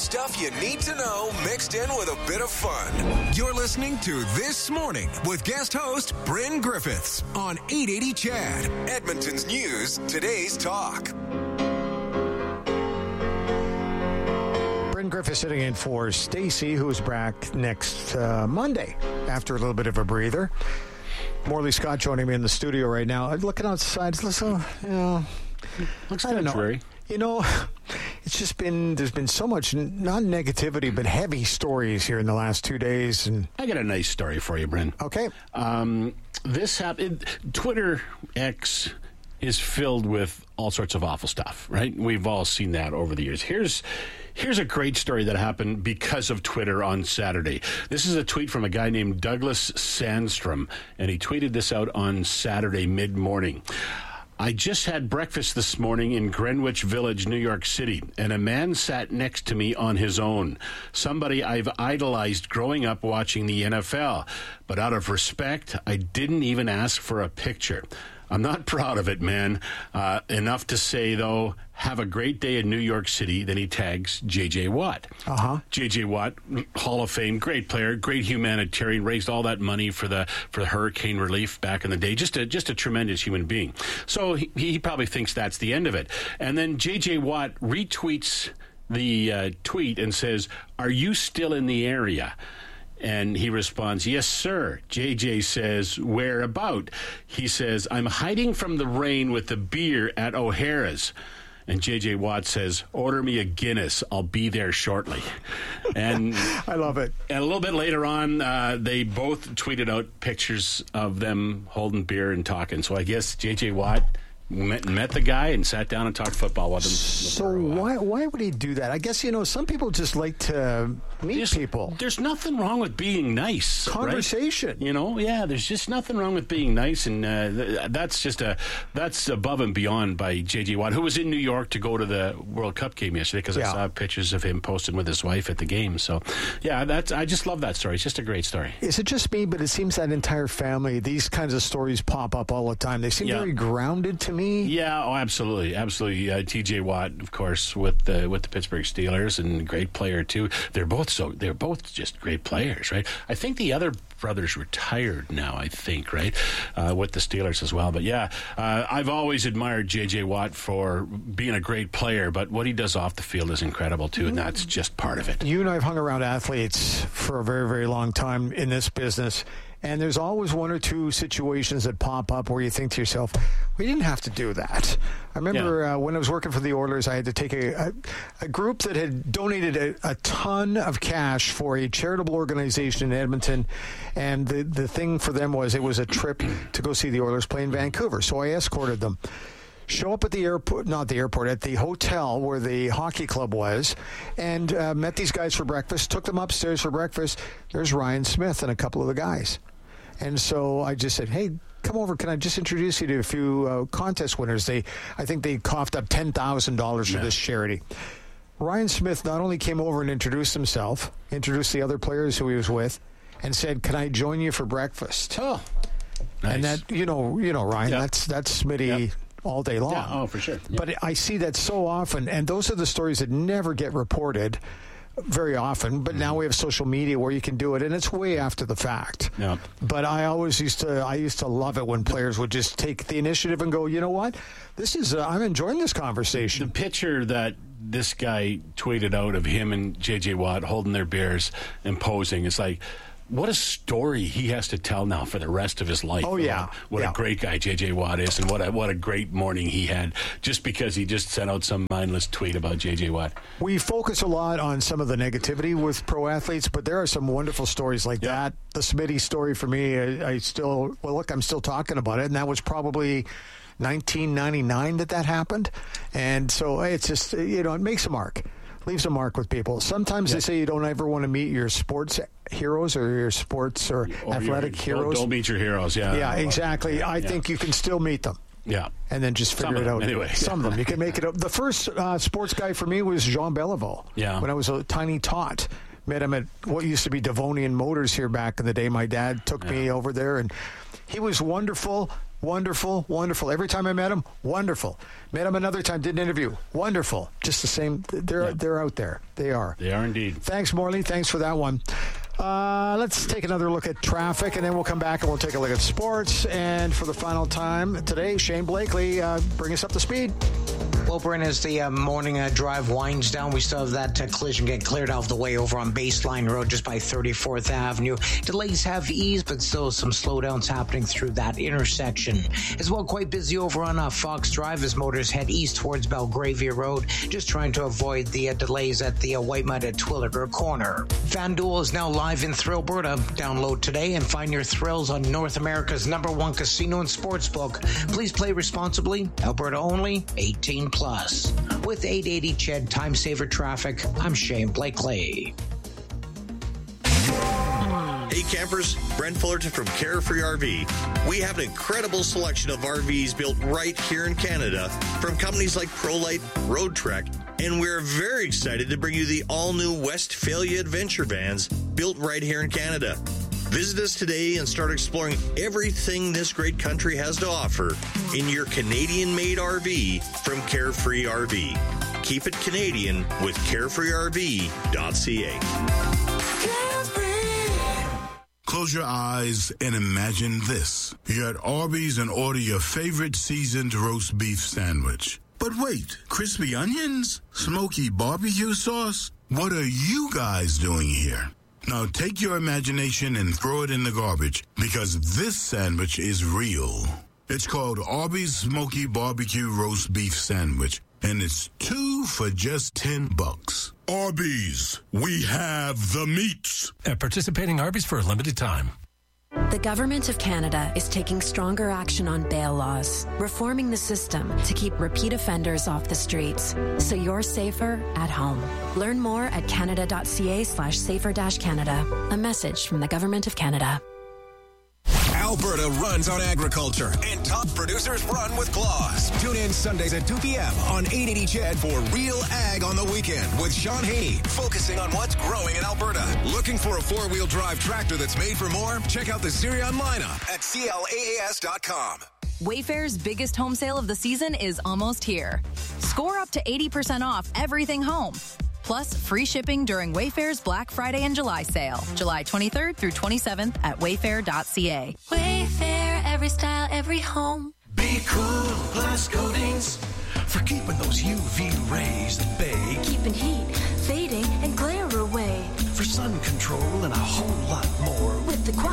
Stuff you need to know mixed in with a bit of fun. You're listening to This Morning with guest host Bryn Griffiths on 880 CHAD, Edmonton's News, Today's Talk. Bryn Griffiths sitting in for Stacey, who's back next Monday after a little bit of a breather. Morley Scott joining me in the studio right now. Looking outside, looks contrary. You know, it's just been, there's been so much, not negativity, but heavy stories here in the last 2 days. And I got a nice story for you, Bryn. Okay. This happened. Twitter X is filled with all sorts of awful stuff, right? We've all seen that over the years. Here's a great story that happened because of Twitter on Saturday. This is a tweet from a guy named Douglas Sandstrom, and he tweeted this out on Saturday mid-morning. I just had breakfast this morning in Greenwich Village, New York City, and a man sat next to me on his own. Somebody I've idolized growing up watching the NFL. But out of respect, I didn't even ask for a picture. I'm not proud of it, man. Enough to say, though, have a great day in New York City. Then he tags J.J. Watt. J.J. Watt, Hall of Fame, great player, great humanitarian, raised all that money for hurricane relief back in the day. Just a tremendous human being. So he probably thinks that's the end of it. And then J.J. Watt retweets the tweet and says, "Are you still in the area?" And he responds, "Yes, sir." JJ says, "Where about?" He says, "I'm hiding from the rain with a beer at O'Hara's." And J.J. Watt says, "Order me a Guinness. I'll be there shortly." And I love it. And a little bit later on, they both tweeted out pictures of them holding beer and talking. So I guess J.J. Watt met the guy and sat down and talked football with him. So why would he do that? I guess, some people just like to meet people. There's nothing wrong with being nice. Conversation. Right? There's just nothing wrong with being nice. And that's above and beyond by J.J. Watt, who was in New York to go to the World Cup game yesterday because I saw pictures of him posted with his wife at the game. So, I just love that story. It's just a great story. Is it just me, but it seems that entire family, these kinds of stories pop up all the time. They seem very grounded to me. Yeah, absolutely. T.J. Watt, of course, with the Pittsburgh Steelers, and great player too. They're both just great players, right? I think the other brother's retired now, right? With the Steelers as well. But I've always admired J.J. Watt for being a great player, but what he does off the field is incredible too, and that's just part of it. You and I have hung around athletes for a very, very long time in this business. And there's always one or two situations that pop up where you think to yourself, we didn't have to do that. I remember when I was working for the Oilers, I had to take a group that had donated a ton of cash for a charitable organization in Edmonton. And the thing for them was it was a trip to go see the Oilers play in Vancouver. So I escorted them. Show up at the airport, at the hotel where the hockey club was, and met these guys for breakfast, took them upstairs for breakfast. There's Ryan Smith and a couple of the guys. And so I just said, "Hey, come over. Can I just introduce you to a few contest winners?" I think they coughed up $10,000 for this charity. Ryan Smith not only came over and introduced himself, introduced the other players who he was with, and said, "Can I join you for breakfast?" Oh, nice. And that, Ryan, that's Smitty. Yep. All day long. Yeah, for sure. Yeah. But I see that so often, and those are the stories that never get reported very often. But now we have social media where you can do it, and it's way after the fact. Yeah. But I used to love it when players would just take the initiative and go, "You know what? This is I'm enjoying this conversation." The picture that this guy tweeted out of him and J.J. Watt holding their beers and posing, it's like, what a story he has to tell now for the rest of his life. Oh, yeah. What a great guy J.J. Watt is, and what a great morning he had just because he just sent out some mindless tweet about J.J. Watt. We focus a lot on some of the negativity with pro athletes, but there are some wonderful stories like that. The Smitty story for me, I'm still talking about it, and that was probably 1999 that happened. And so it's just, it makes a mark. Leaves a mark with people. Sometimes they say you don't ever want to meet your sports heroes or your sports or athletic heroes. Don't meet your heroes, Yeah, exactly. I think you can still meet them. Yeah. And then just figure it out. Anyway. Some of them. You can make it up. The first sports guy for me was Jean Beliveau. Yeah. When I was a tiny tot. Met him at what used to be Devonian Motors here back in the day. My dad took me over there, and he was wonderful. Wonderful, wonderful. Every time I met him, wonderful. Met him another time, did an interview. Wonderful. Just the same. They're out there. They are. They are indeed. Thanks, Morley. Thanks for that one. Let's take another look at traffic, and then we'll come back and we'll take a look at sports. And for the final time today, Shane Blakely, bring us up to speed. Well, Bryn, as the morning drive winds down, we still have that collision get cleared out of the way over on Baseline Road just by 34th Avenue. Delays have eased, but still some slowdowns happening through that intersection. As well, quite busy over on Fox Drive as motors head east towards Belgravia Road, just trying to avoid the delays at the White Mud at Twilliger Corner. FanDuel is now live in Thrillberta. Download today and find your thrills on North America's #1 casino and sportsbook. Please play responsibly. Alberta only. 18+. With 880 CHED Time Saver Traffic, I'm Shane Blakely. Hey campers, Brent Fullerton from Carefree RV. We have an incredible selection of RVs built right here in Canada from companies like ProLite, Road Trek, and we're very excited to bring you the all-new Westphalia Adventure Vans built right here in Canada. Visit us today and start exploring everything this great country has to offer in your Canadian-made RV from Carefree RV. Keep it Canadian with carefreerv.ca. Close your eyes and imagine this. You're at Arby's and order your favorite seasoned roast beef sandwich. But wait, crispy onions? Smoky barbecue sauce? What are you guys doing here? Now take your imagination and throw it in the garbage, because this sandwich is real. It's called Arby's Smoky Barbecue Roast Beef Sandwich, and it's 2 for just $10. Arby's, we have the meats. At participating Arby's for a limited time. The Government of Canada is taking stronger action on bail laws, reforming the system to keep repeat offenders off the streets, so you're safer at home. Learn more at canada.ca/safer-canada. A message from the Government of Canada. Alberta runs on agriculture, and top producers run with claws. Tune in Sundays at 2 p.m. on 880 CHED for Real Ag on the Weekend with Sean Haney, focusing on what's growing in Alberta. Looking for a four-wheel drive tractor that's made for more? Check out the Zerion lineup at CLAAS.com. Wayfair's biggest home sale of the season is almost here. Score up to 80% off everything home. Plus, free shipping during Wayfair's Black Friday and July sale, July 23rd through 27th at wayfair.ca. Wayfair, every style, every home. Be cool, glass coatings for keeping those UV rays at bay. Keeping heat, fading, and glare away. For sun control and a whole lot more. With the